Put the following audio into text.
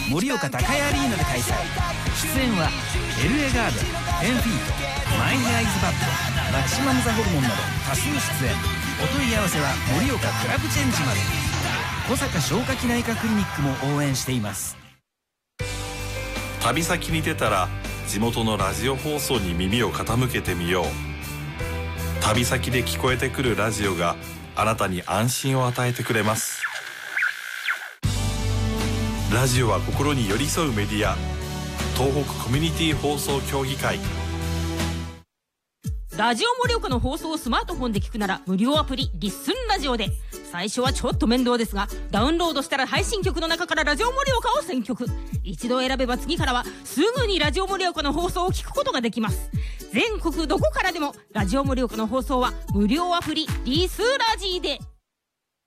盛岡高谷アリーナで開催。出演はエルエガーデン、10フィート、マイアイズバッド、マキシマムザホルモンなど多数出演。お問い合わせは盛岡クラブチェンジまで。小坂消化器内科クリニックも応援しています。 旅先に出たら地元のラジオ放送に耳を傾けてみよう。旅先で聞こえてくるラジオがあなたに安心を与えてくれます。ラジオは心に寄り添うメディア。東北コミュニティ放送協議会。 ラジオ盛岡の放送をスマートフォンで聞くなら無料アプリリッスンラジオで。最初はちょっと面倒ですが、ダウンロードしたら配信曲の中からラジオ盛岡を選曲。一度選べば次からはすぐにラジオ盛岡の放送を聞くことができます。全国どこからでもラジオ盛岡の放送は無料アプリリスラジで。